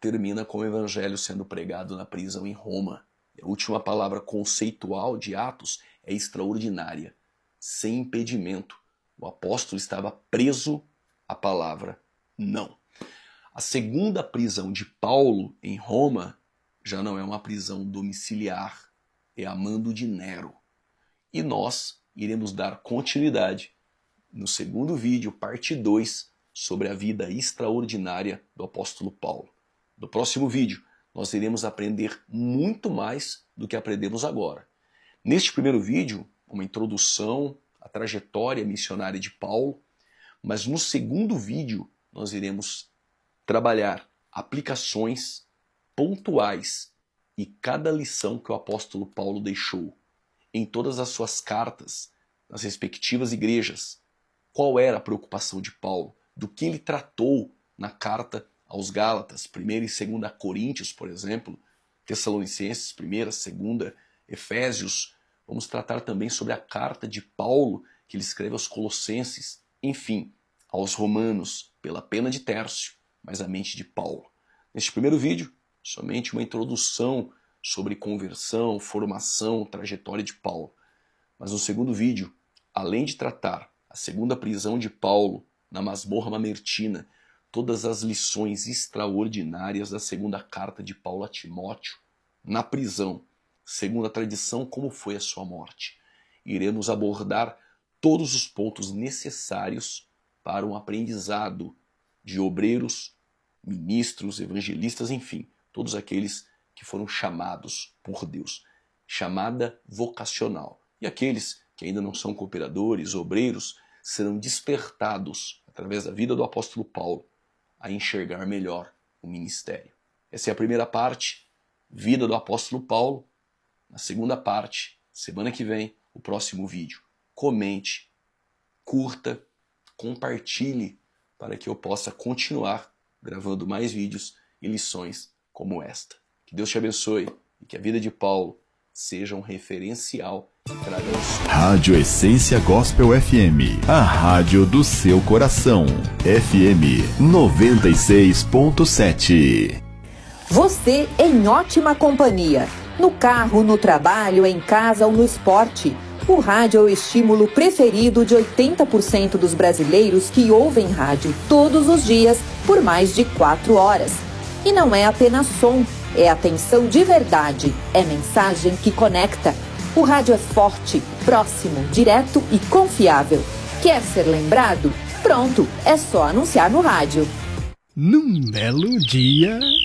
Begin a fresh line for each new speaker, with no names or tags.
termina com o evangelho sendo pregado na prisão em Roma. A última palavra conceitual de Atos é extraordinária, sem impedimento. O apóstolo estava preso à palavra não. A segunda prisão de Paulo em Roma já não é uma prisão domiciliar, é a mando de Nero. E nós iremos dar continuidade no segundo vídeo, parte 2, sobre a vida extraordinária do apóstolo Paulo. No próximo vídeo, nós iremos aprender muito mais do que aprendemos agora. Neste primeiro vídeo, uma introdução à trajetória missionária de Paulo, mas no segundo vídeo nós iremos trabalhar aplicações pontuais e cada lição que o apóstolo Paulo deixou em todas as suas cartas, nas respectivas igrejas. Qual era a preocupação de Paulo? Do que ele tratou na carta aos Gálatas, 1ª e 2ª Coríntios, por exemplo, Tessalonicenses, 1ª, 2ª, Efésios. Vamos tratar também sobre a carta de Paulo, que ele escreve aos Colossenses, enfim, aos Romanos, pela pena de Tércio, mas a mente de Paulo. Neste primeiro vídeo, somente uma introdução sobre conversão, formação, trajetória de Paulo. Mas no segundo vídeo, além de tratar a segunda prisão de Paulo na masmorra mamertina, todas as lições extraordinárias da segunda carta de Paulo a Timóteo, na prisão, segundo a tradição, como foi a sua morte. Iremos abordar todos os pontos necessários para um aprendizado de obreiros, ministros, evangelistas, enfim, todos aqueles que foram chamados por Deus. Chamada vocacional. E aqueles que ainda não são cooperadores, obreiros, serão despertados, através da vida do apóstolo Paulo, a enxergar melhor o ministério. Essa é a primeira parte, vida do apóstolo Paulo. Na segunda parte, semana que vem, o próximo vídeo. Comente, curta, compartilhe para que eu possa continuar gravando mais vídeos e lições como esta. Que Deus te abençoe e que a vida de Paulo seja um referencial e traga
Rádio Essência Gospel FM, a rádio do seu coração. FM 96.7.
Você em ótima companhia. No carro, no trabalho, em casa ou no esporte. O rádio é o estímulo preferido de 80% dos brasileiros que ouvem rádio todos os dias por mais de 4 horas. E não é apenas som, é atenção de verdade, é mensagem que conecta. O rádio é forte, próximo, direto e confiável. Quer ser lembrado? Pronto, é só anunciar no rádio.
Num belo dia...